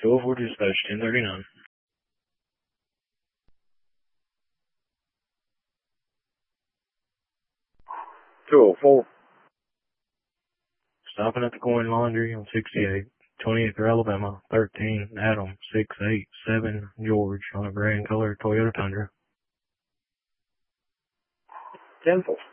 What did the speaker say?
204 dispatch, 1039. 204. Stopping at the Coin Laundry on 68, 20th Alabama, 13 Adam 687 George on a gray and color Toyota Tundra. 10-4.